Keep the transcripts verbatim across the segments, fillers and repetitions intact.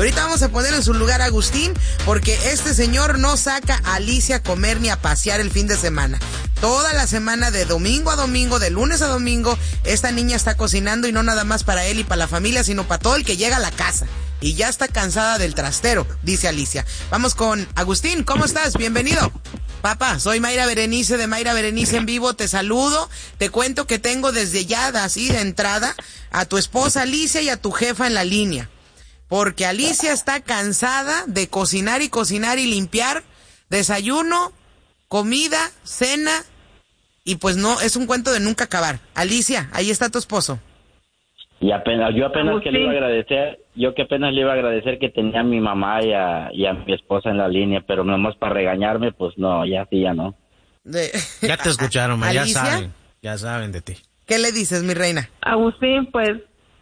Ahorita vamos a poner en su lugar a Agustín, porque este señor no saca a Alicia a comer ni a pasear el fin de semana. Toda la semana, de domingo a domingo, de lunes a domingo, esta niña está cocinando, y no nada más para él y para la familia, sino para todo el que llega a la casa. Y ya está cansada del trastero, dice Alicia. Vamos con Agustín, ¿cómo estás? Bienvenido. Papá, soy Mayra Berenice de Mayra Berenice en Vivo, te saludo, te cuento que tengo desde ya, así de entrada, a tu esposa Alicia y a tu jefa en la línea. Porque Alicia está cansada de cocinar y cocinar y limpiar, desayuno, comida, cena, y pues no, es un cuento de nunca acabar. Alicia, ahí está tu esposo. Y apenas, yo apenas Agustín. que le iba a agradecer, yo que apenas le iba a agradecer que tenía a mi mamá y a, y a mi esposa en la línea, pero nomás para regañarme, pues no, ya sí, ya no. De... Ya te escucharon, ma, ya saben, ya saben de ti. ¿Qué le dices, mi reina? Agustín, pues,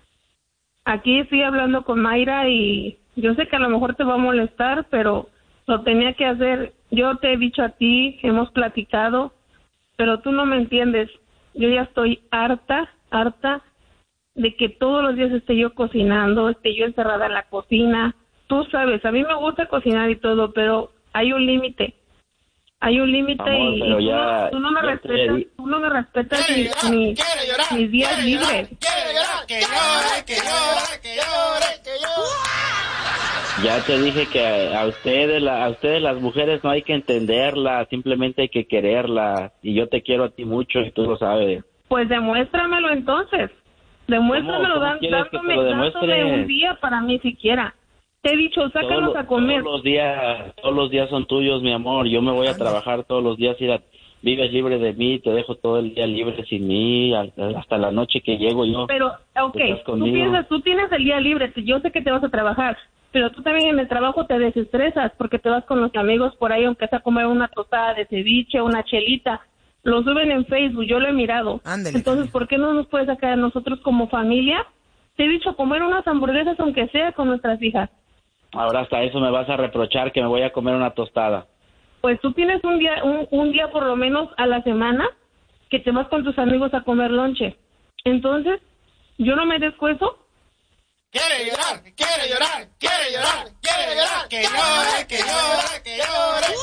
aquí estoy hablando con Mayra y yo sé que a lo mejor te va a molestar, pero lo tenía que hacer. Yo te he dicho a ti, hemos platicado, pero tú no me entiendes. Yo ya estoy harta, harta de que todos los días esté yo cocinando, esté yo encerrada en la cocina. Tú sabes, a mí me gusta cocinar y todo, pero hay un límite. Hay un límite y, y tú, ya, no, tú no me respetas, te... tú no me respetas mis, mis, mis días llorar, libres. Quiere llorar, que llore, que llore, que llore, que llore. Ya te dije que a ustedes, a ustedes las mujeres no hay que entenderla, simplemente hay que quererla. Y yo te quiero a ti mucho y tú lo sabes. Pues demuéstramelo entonces. Demuéstramelo, ¿Cómo, cómo dan, dándome, dándome un día para mí siquiera. Te he dicho, sácanos a comer. Todos los días, todos los días son tuyos, mi amor. Yo me voy a trabajar todos los días. Ir a, vives libre de mí, te dejo todo el día libre sin mí, hasta la noche que llego yo. Pero, ok, tú piensas, tú tienes el día libre. Yo sé que te vas a trabajar, pero tú también en el trabajo te desestresas porque te vas con los amigos por ahí, aunque sea a comer una tostada de ceviche, una chelita. Lo suben en Facebook, yo lo he mirado. Ándale, Entonces, ándale. ¿por qué no nos puedes sacar a nosotros como familia? Te he dicho comer unas hamburguesas, aunque sea con nuestras hijas. Ahora hasta eso me vas a reprochar que me voy a comer una tostada. Pues tú tienes un día, un, un día por lo menos a la semana que te vas con tus amigos a comer lonche. Entonces, ¿yo no merezco eso? Quiere llorar, quiere llorar, quiere llorar, quiere llorar, que llore, que llore, que llore, que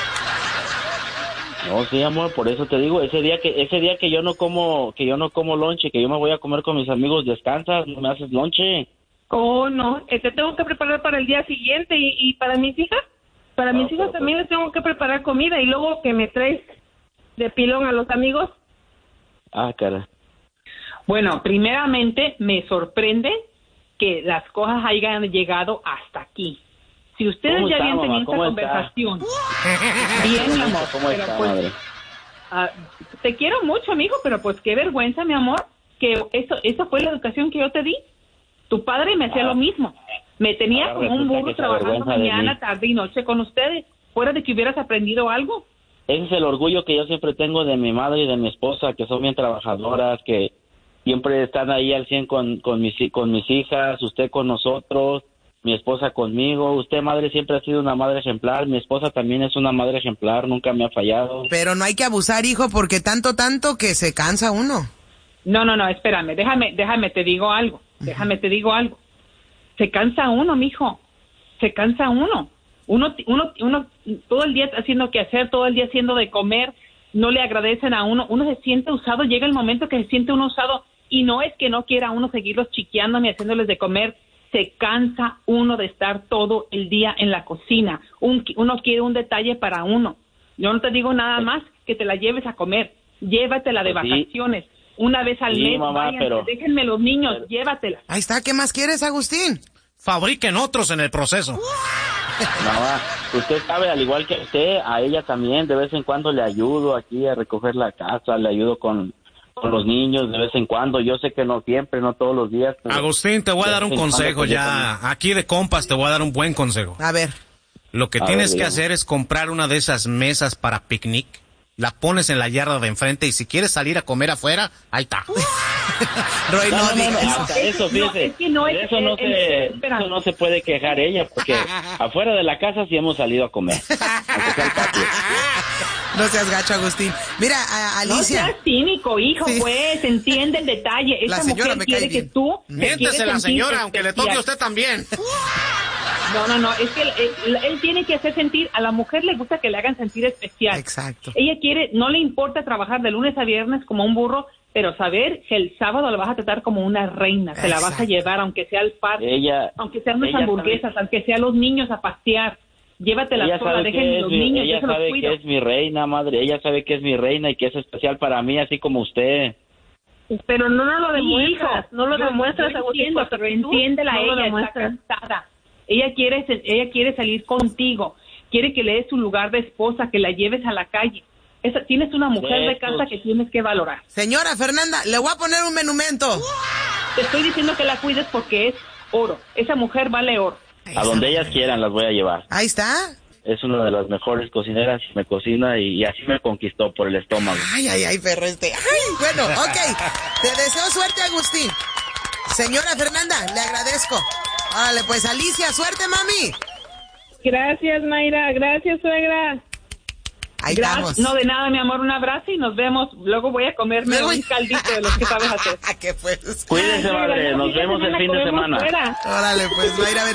llore. No, sí, amor, por eso te digo, ese día que ese día que yo no como que yo no como lonche, que yo me voy a comer con mis amigos, descansas, no me haces lonche. Oh, no, te tengo que preparar para el día siguiente y, y para mis hijas, para no, mis hijas también les tengo que preparar comida y luego que me traes de pilón a los amigos. Ah, cara. Bueno, primeramente me sorprende que las cosas hayan llegado hasta aquí. Si ustedes ya habían tenido esta conversación. Bien, mi amor. ¿Cómo está, pues, madre? Uh, te quiero mucho, amigo, pero pues qué vergüenza, mi amor, que eso, eso fue la educación que yo te di. Tu padre me hacía ah, lo mismo. Me tenía como un burro trabajando mañana, tarde y noche con ustedes. Fuera de que hubieras aprendido algo. Ese es el orgullo que yo siempre tengo de mi madre y de mi esposa, que son bien trabajadoras, que siempre están ahí al cien con, con, mis, con mis hijas, usted con nosotros, mi esposa conmigo. Usted, madre, siempre ha sido una madre ejemplar. Mi esposa también es una madre ejemplar, nunca me ha fallado. Pero no hay que abusar, hijo, porque tanto, tanto que se cansa uno. No, no, no, espérame, déjame, déjame, te digo algo. Déjame, te digo algo. Se cansa uno, mijo. Se cansa uno. Uno, uno, uno, todo el día haciendo que hacer, todo el día haciendo de comer, no le agradecen a uno. Uno se siente usado. Llega el momento que se siente uno usado y no es que no quiera uno seguirlos chiqueando ni haciéndoles de comer. Se cansa uno de estar todo el día en la cocina. Un, uno quiere un detalle para uno. Yo no te digo nada más que te la lleves a comer. Llévatela de vacaciones. Una vez al sí, mes, mamá, váyanse, pero, déjenme los niños, pero, llévatelas. Ahí está, ¿qué más quieres, Agustín? Fabriquen otros en el proceso. Mamá, usted sabe, al igual que usted, a ella también de vez en cuando le ayudo aquí a recoger la casa, le ayudo con, con los niños de vez en cuando. Yo sé que no siempre, no todos los días. Agustín, te voy a dar un consejo ya. Aquí de compas te voy a dar un buen consejo. A ver. Lo que a tienes ver, que hacer es comprar una de esas mesas para picnic. La pones en la yarda de enfrente y si quieres salir a comer afuera, ahí está. Roy, no, no, no, no, hasta eso, fíjese, no, es que no es, eso, no es, se, es, eso no se puede quejar ella, porque afuera de la casa sí hemos salido a comer. No seas gacho, Agustín. Mira, a Alicia. No seas cínico, hijo, sí. Pues, entiende el detalle. Esta la señora mujer me quiere cae que tú... Miéntese la señora, aunque le toque a usted también. No, no, no, es que él, él, él tiene que hacer sentir, a la mujer le gusta que le hagan sentir especial. Exacto. Ella quiere, no le importa trabajar de lunes a viernes como un burro, pero saber que el sábado la vas a tratar como una reina, que la vas a llevar, aunque sea al parque, ella, aunque sean unas ella hamburguesas, sabe, aunque sean los niños a pasear, llévatela sola, dejen los mi, niños, ella yo se los sabe cuido. que es mi reina, madre, ella sabe que es mi reina y que es especial para mí, así como usted. Pero no, no lo demuestras, no lo yo, demuestras, yo entiendo, pero entiéndela, no ella está cansada. Ella quiere, ella quiere salir contigo, quiere que le des su lugar de esposa, que la lleves a la calle. Esa, tienes una mujer de casa que tienes que valorar. Señora Fernanda, le voy a poner un monumento. Te estoy diciendo que la cuides porque es oro. Esa mujer vale oro. A donde ellas quieran las voy a llevar. Ahí está. Es una de las mejores cocineras, me cocina y, y así me conquistó por el estómago. Ay, ay, ay, perro este. Ay, bueno, ok. Te deseo suerte, Agustín. Señora Fernanda, le agradezco. Órale, pues, Alicia, suerte, mami. Gracias, Mayra. Gracias, suegra. Ahí Gracias. estamos. No, de nada, mi amor, un abrazo y nos vemos. Luego voy a comerme Me voy. un caldito de los que sabes hacer. ¿Qué pues? Cuídense, Ay, madre, Mayra, nos no, vemos el mañana fin de comemos semana. fuera. Órale, pues, va a ir a ver.